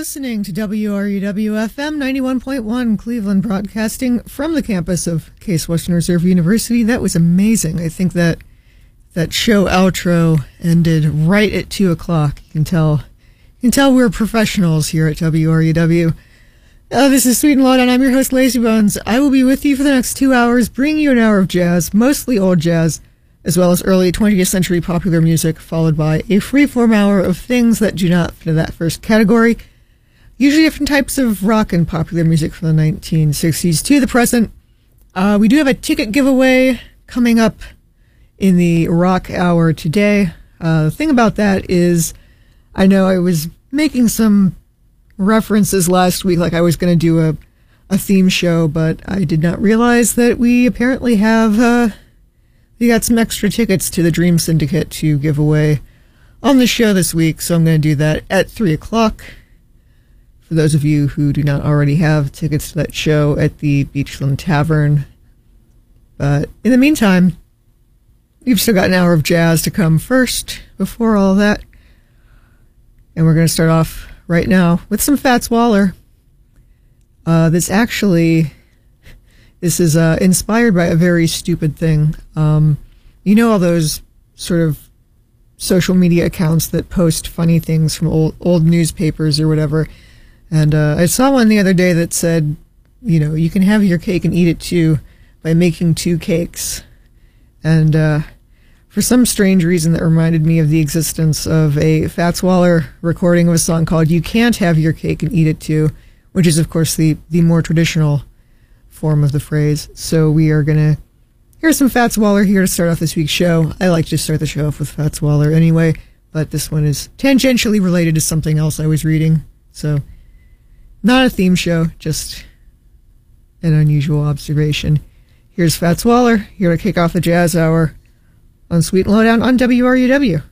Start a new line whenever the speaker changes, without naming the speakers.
listening to WRUW-FM 91.1 Cleveland, broadcasting from the campus of Case Western Reserve University. That was amazing. I think that show outro ended right at 2 o'clock. You can tell we're professionals here at WRUW. This is Sweet and Low Down. I'm your host, Lazy Bones. I will be with you for the next 2 hours, bringing you an hour of jazz, mostly old jazz, as well as early 20th century popular music, followed by a freeform hour of things that do not fit in that first category. Usually different types of rock and popular music from the 1960s to the present. We do have a ticket giveaway coming up in the rock hour today. The thing about that is, I know I was making some references last week, like I was going to do a theme show, but I did not realize that we apparently have... We got some extra tickets to the Dream Syndicate to give away on the show this week, so I'm going to do that at 3 o'clock. For those of you who do not already have tickets to that show at the Beachland Tavern. But in the meantime, we've still got an hour of jazz to come first before all that. And we're going to start off right now with some Fats Waller. This is inspired by a very stupid thing. You know all those sort of social media accounts that post funny things from old newspapers or whatever. And I saw one the other day that said, you know, you can have your cake and eat it too by making two cakes. And for some strange reason that reminded me of the existence of a Fats Waller recording of a song called You Can't Have Your Cake and Eat It Too, which is, of course, the more traditional form of the phrase. So we are going to hear some Fats Waller here to start off this week's show. I like to start the show off with Fats Waller anyway, but this one is tangentially related to something else I was reading. So not a theme show, just an unusual observation. Here's Fats Waller, here to kick off the Jazz Hour on Sweet and Lowdown on WRUW.